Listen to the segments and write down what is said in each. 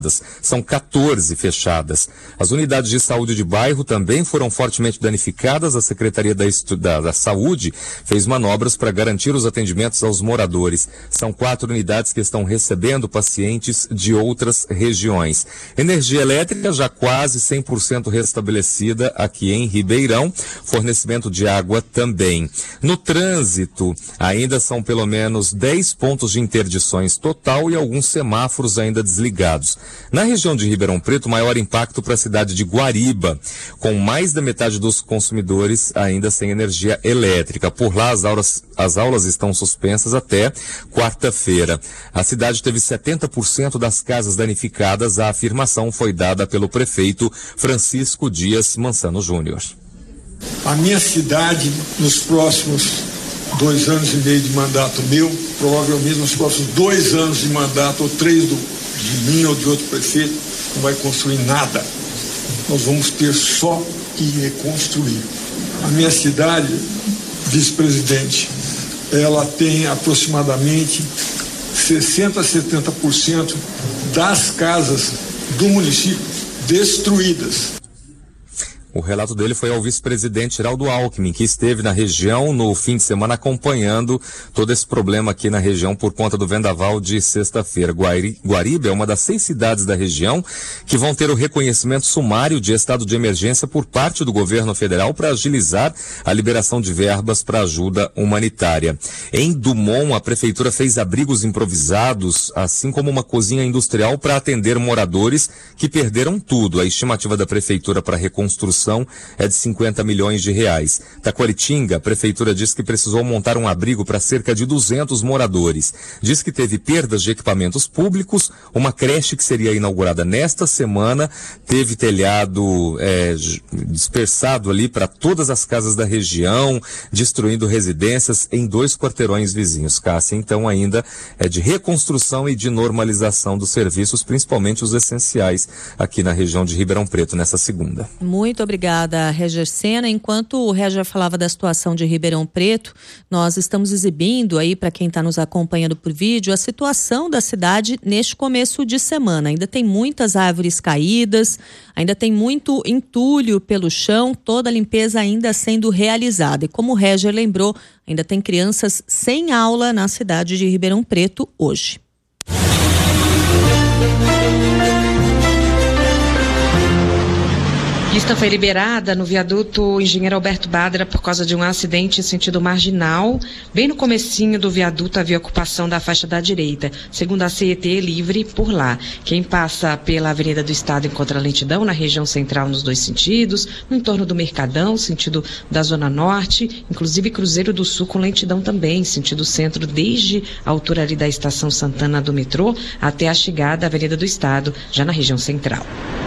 São 14 fechadas. As unidades de saúde de bairro também foram fortemente danificadas. A Secretaria da Saúde fez manobras para garantir os atendimentos aos moradores. São 4 unidades que estão recebendo pacientes de outras regiões. Energia elétrica já quase 100% restabelecida aqui em Ribeirão. Fornecimento de água também. No trânsito, ainda são pelo menos 10 pontos de interdições total e alguns semáforos ainda desligados. Na região de Ribeirão Preto, maior impacto para a cidade de Guariba, com mais da metade dos consumidores ainda sem energia elétrica. Por lá, as aulas estão suspensas até quarta-feira. A cidade teve 70% das casas danificadas. A afirmação foi dada pelo prefeito Francisco Dias Mansano Júnior. A minha cidade, nos próximos 2 anos e meio de mandato meu, provavelmente nos próximos 2 anos de mandato, ou 3 de mim ou de outro prefeito, não vai construir nada. Nós vamos ter só que reconstruir. A minha cidade, vice-presidente, ela tem aproximadamente 60% a 70% das casas do município destruídas. O relato dele foi ao vice-presidente Geraldo Alckmin, que esteve na região no fim de semana acompanhando todo esse problema aqui na região por conta do vendaval de sexta-feira. Guariba é uma das 6 cidades da região que vão ter o reconhecimento sumário de estado de emergência por parte do governo federal para agilizar a liberação de verbas para ajuda humanitária. Em Dumont, a prefeitura fez abrigos improvisados, assim como uma cozinha industrial para atender moradores que perderam tudo. A estimativa da prefeitura para reconstrução é de 50 milhões de reais. Taquaritinga, a prefeitura diz que precisou montar um abrigo para cerca de 200 moradores. Diz que teve perdas de equipamentos públicos, uma creche que seria inaugurada nesta semana, teve telhado dispersado ali para todas as casas da região, destruindo residências em 2 quarteirões vizinhos. Cássia, então ainda é de reconstrução e de normalização dos serviços, principalmente os essenciais aqui na região de Ribeirão Preto nessa segunda. Muito obrigada, Reger Sena. Enquanto o Reger falava da situação de Ribeirão Preto, nós estamos exibindo aí para quem está nos acompanhando por vídeo a situação da cidade neste começo de semana. Ainda tem muitas árvores caídas, ainda tem muito entulho pelo chão, toda a limpeza ainda sendo realizada. E como o Reger lembrou, ainda tem crianças sem aula na cidade de Ribeirão Preto hoje. Pista foi liberada no viaduto Engenheiro Alberto Badra por causa de um acidente em sentido marginal. Bem no comecinho do viaduto havia ocupação da faixa da direita. Segundo a CET, livre por lá. Quem passa pela Avenida do Estado encontra lentidão na região central nos 2 sentidos, no entorno do Mercadão, sentido da Zona Norte, inclusive Cruzeiro do Sul com lentidão também, sentido centro, desde a altura ali da Estação Santana do metrô até a chegada à Avenida do Estado, já na região central.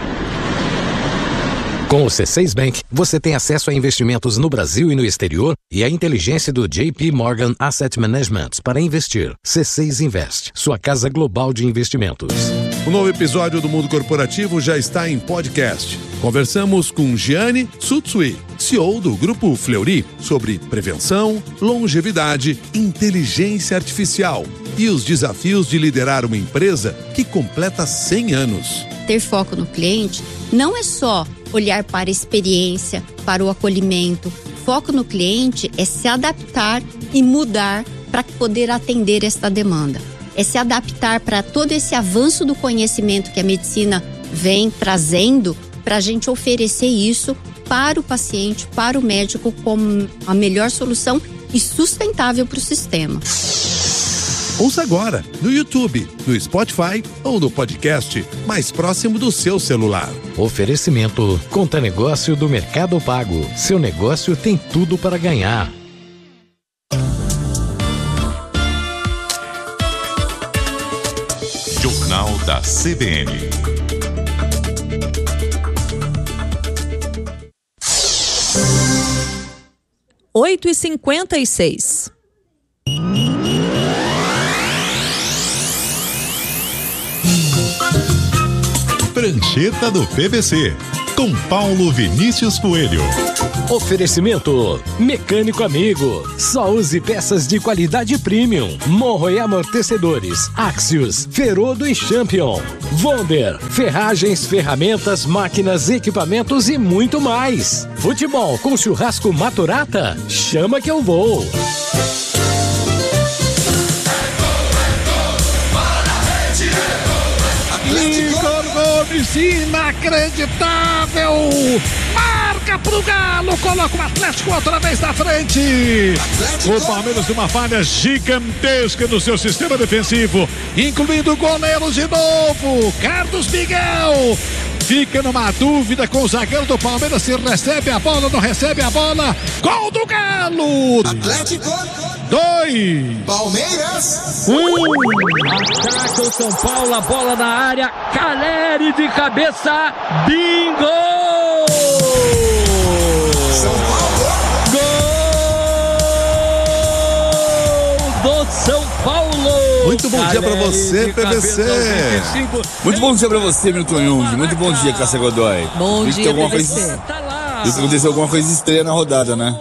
Com o C6 Bank, você tem acesso a investimentos no Brasil e no exterior e a inteligência do JP Morgan Asset Management para investir. C6 Invest, sua casa global de investimentos. O novo episódio do Mundo Corporativo já está em podcast. Conversamos com Gianni Tsutsui, CEO do Grupo Fleury, sobre prevenção, longevidade, inteligência artificial e os desafios de liderar uma empresa que completa 100 anos. Ter foco no cliente não é só olhar para a experiência, para o acolhimento. Foco no cliente é se adaptar e mudar para poder atender esta demanda. É se adaptar para todo esse avanço do conhecimento que a medicina vem trazendo para a gente oferecer isso para o paciente, para o médico, como a melhor solução e sustentável para o sistema. Ouça agora no YouTube, no Spotify ou no podcast mais próximo do seu celular. Oferecimento Conta Negócio do Mercado Pago. Seu negócio tem tudo para ganhar. Jornal da CBN. Oito e 56. Prancheta do PVC, com Paulo Vinícius Coelho. Oferecimento Mecânico Amigo. Só use peças de qualidade premium. Morro e amortecedores. Axios, Ferodo e Champion. Wonder, ferragens, ferramentas, máquinas, equipamentos e muito mais. Futebol com churrasco Maturata? Chama que eu vou. Igor Gomes, inacreditável! Marca pro Galo, coloca o Atlético outra vez na frente. O Palmeiras numa falha gigantesca no seu sistema defensivo, incluindo goleiros de novo. Carlos Miguel fica numa dúvida com o zagueiro do Palmeiras se recebe a bola ou não recebe a bola. Gol do Galo! Atlético 2, Palmeiras 1. Ataca o São Paulo, a bola na área. Caleri de cabeça. Bingo! São Paulo. Gol do São Paulo. Muito bom dia pra você, PVC. Muito bom dia pra você, Milton Jung. Muito bom dia, Cássia Godoy. Bom dia, PVC. Aconteceu alguma coisa estranha na rodada, né?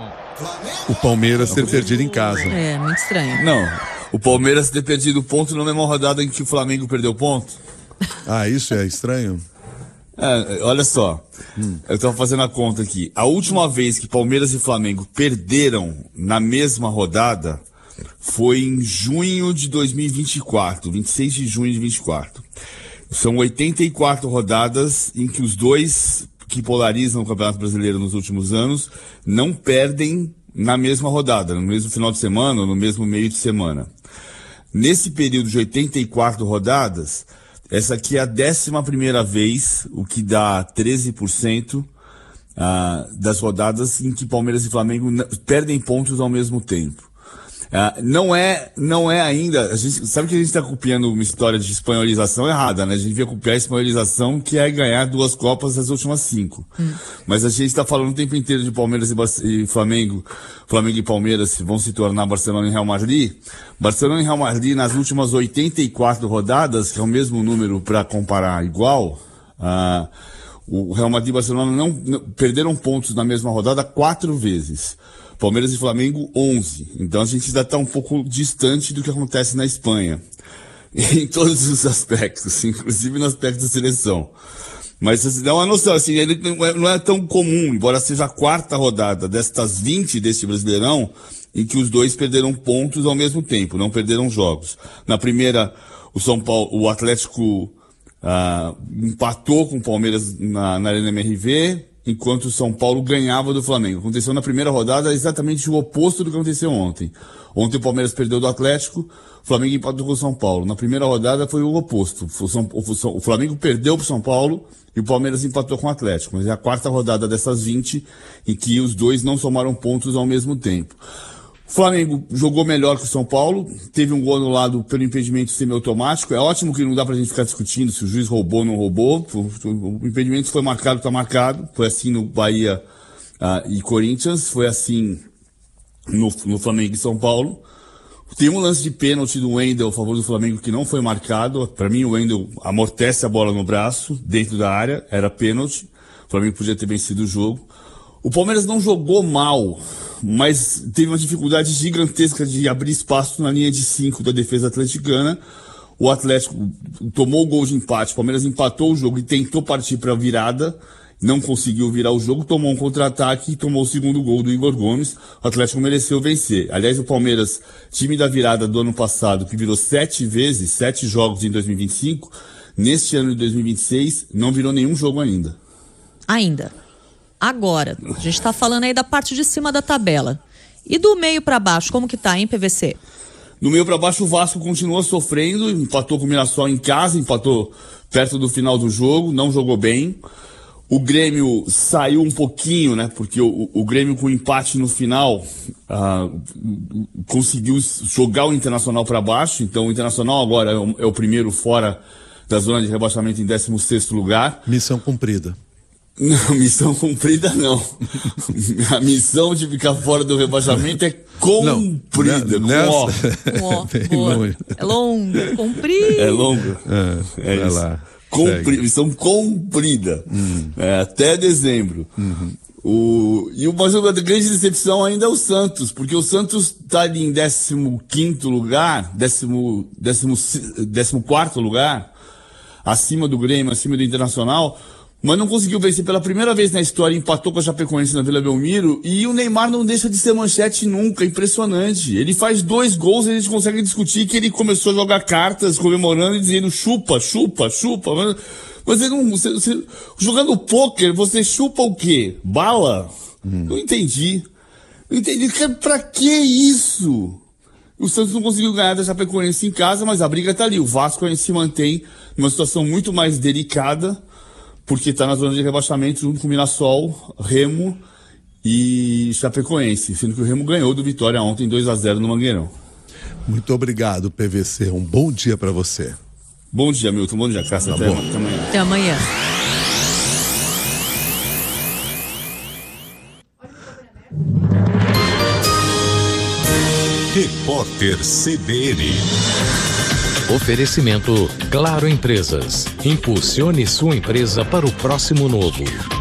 O Palmeiras ter perdido em casa. É, muito estranho. Não, o Palmeiras ter perdido ponto na mesma rodada em que o Flamengo perdeu ponto. Ah, isso é estranho? Olha só, eu tava fazendo a conta aqui. A última vez que Palmeiras e Flamengo perderam na mesma rodada foi em junho de 2024, 26 de junho de 2024. São 84 rodadas em que os dois que polarizam o Campeonato Brasileiro nos últimos anos não perdem na mesma rodada, no mesmo final de semana ou no mesmo meio de semana. Nesse período de 84 rodadas, essa aqui é a 11ª vez, o que dá 13% das rodadas em que Palmeiras e Flamengo perdem pontos ao mesmo tempo. Não é ainda, a gente sabe que a gente está copiando uma história de espanholização errada, né? A gente devia copiar a espanholização, que é ganhar 2 Copas das últimas 5. Mas a gente está falando o tempo inteiro de Palmeiras e Flamengo e Palmeiras vão se tornar Barcelona e Real Madrid. Barcelona e Real Madrid nas últimas 84 rodadas, que é o mesmo número para comparar igual, o Real Madrid e Barcelona não perderam pontos na mesma rodada 4 vezes. Palmeiras e Flamengo, 11. Então a gente ainda está um pouco distante do que acontece na Espanha. Em todos os aspectos, inclusive no aspecto da seleção. Mas você dá uma noção, assim, ele não é tão comum, embora seja a 4ª rodada destas 20 deste Brasileirão, em que os dois perderam pontos ao mesmo tempo, não perderam jogos. Na primeira, o Atlético empatou com o Palmeiras na Arena MRV, enquanto o São Paulo ganhava do Flamengo. Aconteceu na primeira rodada exatamente o oposto do que aconteceu ontem. Ontem o Palmeiras perdeu do Atlético, o Flamengo empatou com o São Paulo. Na primeira rodada foi o oposto. O Flamengo perdeu para o São Paulo e o Palmeiras empatou com o Atlético. Mas é a 4ª rodada dessas 20 em que os dois não somaram pontos ao mesmo tempo. O Flamengo jogou melhor que o São Paulo, teve um gol anulado pelo impedimento semiautomático. É ótimo que não dá pra gente ficar discutindo se o juiz roubou ou não roubou. O impedimento foi marcado, tá marcado. Foi assim no Bahia e Corinthians, foi assim no Flamengo e São Paulo. Tem um lance de pênalti do Wendel a favor do Flamengo que não foi marcado. Para mim o Wendel amortece a bola no braço, dentro da área, era pênalti. O Flamengo podia ter vencido o jogo. O Palmeiras não jogou mal, mas teve uma dificuldade gigantesca de abrir espaço na linha de 5 da defesa atleticana. O Atlético tomou o gol de empate, o Palmeiras empatou o jogo e tentou partir para a virada, não conseguiu virar o jogo, tomou um contra-ataque e tomou o segundo gol do Igor Gomes. O Atlético mereceu vencer. Aliás, o Palmeiras, time da virada do ano passado, que virou 7 vezes, 7 jogos em 2025, neste ano de 2026, não virou nenhum jogo ainda. Agora, a gente está falando aí da parte de cima da tabela. E do meio para baixo, como que tá, hein, PVC? No meio para baixo, o Vasco continua sofrendo, empatou com o Mirassol em casa, empatou perto do final do jogo, não jogou bem. O Grêmio saiu um pouquinho, né, porque o Grêmio com empate no final conseguiu jogar o Internacional para baixo, então o Internacional agora é o primeiro fora da zona de rebaixamento em 16º lugar. Missão cumprida. Não, missão cumprida não. A missão de ficar fora do rebaixamento é cumprida. É longa, comprida. É longa. É isso. Lá. Missão cumprida. Até dezembro. Mas a grande decepção ainda é o Santos, porque o Santos está ali em 15º lugar, 14º lugar, acima do Grêmio, acima do Internacional, mas não conseguiu vencer pela primeira vez na história, empatou com a Chapecoense na Vila Belmiro, e o Neymar não deixa de ser manchete nunca, impressionante. Ele faz 2 gols e a gente consegue discutir que ele começou a jogar cartas comemorando e dizendo chupa, chupa, chupa. Mas você jogando pôquer, você chupa o quê? Bala? Não entendi. Pra que isso? O Santos não conseguiu ganhar da Chapecoense em casa, mas a briga tá ali. O Vasco ainda se mantém numa situação muito mais delicada, porque tá na zona de rebaixamento junto com o Mirassol, Remo e Chapecoense, sendo que o Remo ganhou do Vitória ontem 2-0 no Mangueirão. Muito obrigado, PVC. Um bom dia para você. Bom dia, Milton. Bom dia, Cássia. Até amanhã. Até amanhã. Repórter CBN. Oferecimento Claro Empresas. Impulsione sua empresa para o próximo novo.